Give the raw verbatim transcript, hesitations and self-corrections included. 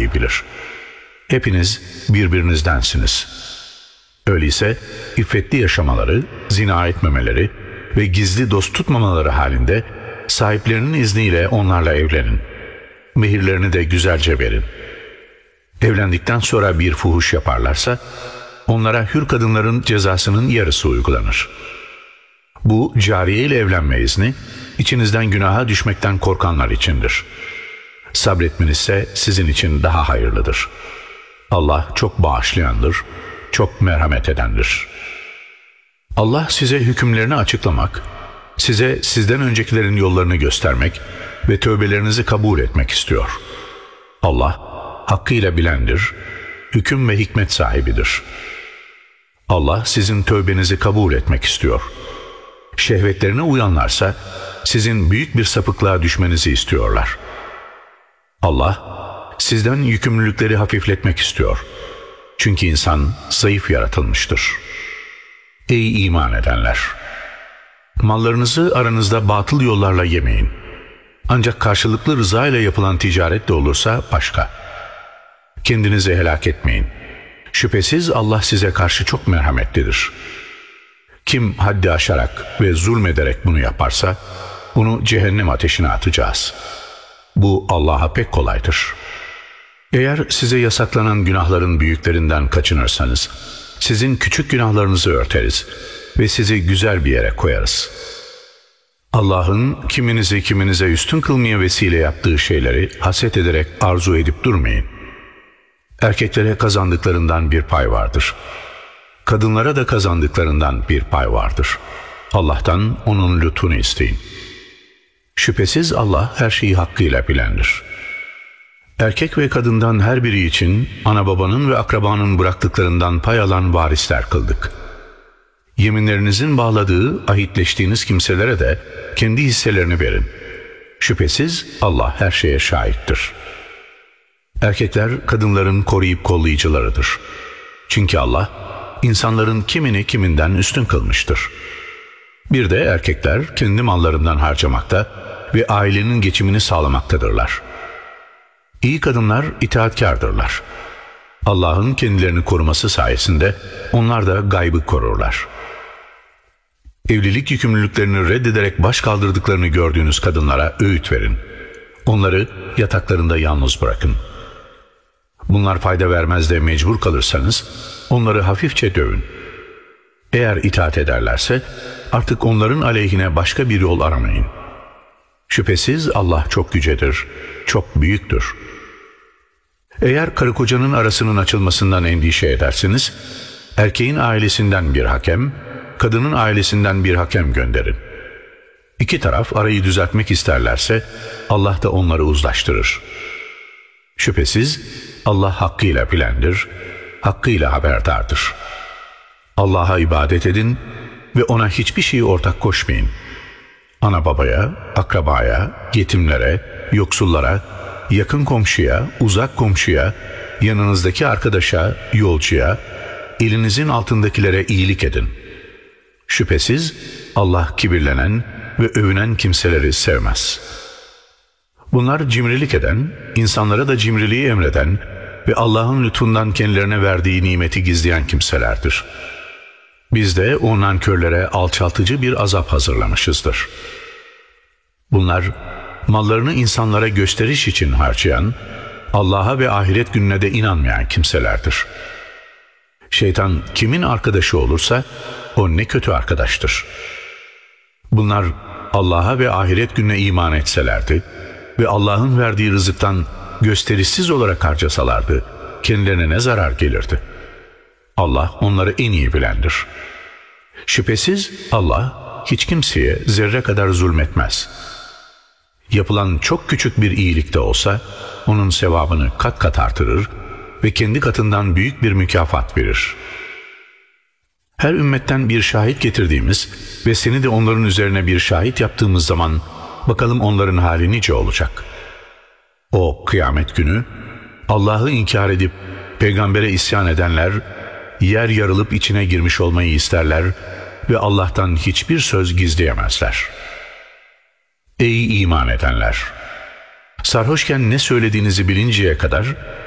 iyi bilir. Hepiniz birbirinizdensiniz. Öyleyse iffetli yaşamaları, zina etmemeleri ve gizli dost tutmamaları halinde sahiplerinin izniyle onlarla evlenin. Mehirlerini de güzelce verin. Evlendikten sonra bir fuhuş yaparlarsa onlara hür kadınların cezasının yarısı uygulanır. Bu cariye ile evlenme izni içinizden günaha düşmekten korkanlar içindir. Sabretmeniz ise sizin için daha hayırlıdır. Allah çok bağışlayandır, çok merhamet edendir. Allah size hükümlerini açıklamak, size sizden öncekilerin yollarını göstermek ve tövbelerinizi kabul etmek istiyor. Allah hakkıyla bilendir, hüküm ve hikmet sahibidir. Allah sizin tövbenizi kabul etmek istiyor. Şehvetlerine uyanlarsa sizin büyük bir sapıklığa düşmenizi istiyorlar. Allah sizden yükümlülükleri hafifletmek istiyor. Çünkü insan zayıf yaratılmıştır. Ey iman edenler! Mallarınızı aranızda batıl yollarla yemeyin. Ancak karşılıklı rıza ile yapılan ticaret de olursa başka. Kendinizi helak etmeyin. Şüphesiz Allah size karşı çok merhametlidir. Kim haddi aşarak ve zulmederek bunu yaparsa, onu cehennem ateşine atacağız. Bu Allah'a pek kolaydır. Eğer size yasaklanan günahların büyüklerinden kaçınırsanız, sizin küçük günahlarınızı örteriz ve sizi güzel bir yere koyarız. Allah'ın kiminizi kiminize üstün kılmaya vesile yaptığı şeyleri haset ederek arzu edip durmayın. Erkeklere kazandıklarından bir pay vardır. Kadınlara da kazandıklarından bir pay vardır. Allah'tan onun lütfunu isteyin. Şüphesiz Allah her şeyi hakkıyla bilendir. Erkek ve kadından her biri için ana babanın ve akrabanın bıraktıklarından pay alan varisler kıldık. Yeminlerinizin bağladığı, ahitleştiğiniz kimselere de kendi hisselerini verin. Şüphesiz Allah her şeye şahittir. Erkekler kadınların koruyup kollayıcılarıdır. Çünkü Allah insanların kimini kiminden üstün kılmıştır. Bir de erkekler kendi mallarından harcamakta ve ailenin geçimini sağlamaktadırlar. İyi kadınlar itaatkârdırlar. Allah'ın kendilerini koruması sayesinde onlar da gaybı korurlar. Evlilik yükümlülüklerini reddederek baş kaldırdıklarını gördüğünüz kadınlara öğüt verin. Onları yataklarında yalnız bırakın. Bunlar fayda vermez de mecbur kalırsanız onları hafifçe dövün. Eğer itaat ederlerse artık onların aleyhine başka bir yol aramayın. Şüphesiz Allah çok yücedir, çok büyüktür. Eğer karı kocanın arasının açılmasından endişe edersiniz, erkeğin ailesinden bir hakem, kadının ailesinden bir hakem gönderin. İki taraf arayı düzeltmek isterlerse Allah da onları uzlaştırır. Şüphesiz Allah hakkıyla bilendir, hakkıyla haberdardır. Allah'a ibadet edin ve ona hiçbir şeyi ortak koşmayın. Ana babaya, akrabaya, yetimlere, yoksullara, yakın komşuya, uzak komşuya, yanınızdaki arkadaşa, yolcuya, elinizin altındakilere iyilik edin. Şüphesiz Allah kibirlenen ve övünen kimseleri sevmez. Bunlar cimrilik eden, insanlara da cimriliği emreden ve Allah'ın lütfundan kendilerine verdiği nimeti gizleyen kimselerdir. Biz de o nankörlere alçaltıcı bir azap hazırlamışızdır. Bunlar mallarını insanlara gösteriş için harcayan, Allah'a ve ahiret gününe de inanmayan kimselerdir. Şeytan kimin arkadaşı olursa o ne kötü arkadaştır. Bunlar Allah'a ve ahiret gününe iman etselerdi ve Allah'ın verdiği rızıktan gösterişsiz olarak harcasalardı kendilerine ne zarar gelirdi? Allah onları en iyi bilendir. Şüphesiz Allah hiç kimseye zerre kadar zulmetmez. Yapılan çok küçük bir iyilik de olsa onun sevabını kat kat artırır ve kendi katından büyük bir mükafat verir. Her ümmetten bir şahit getirdiğimiz ve seni de onların üzerine bir şahit yaptığımız zaman bakalım onların hali nice olacak. O kıyamet günü Allah'ı inkar edip peygambere isyan edenler yer yarılıp içine girmiş olmayı isterler ve Allah'tan hiçbir söz gizleyemezler. Ey iman edenler! Sarhoşken ne söylediğinizi bilinceye kadar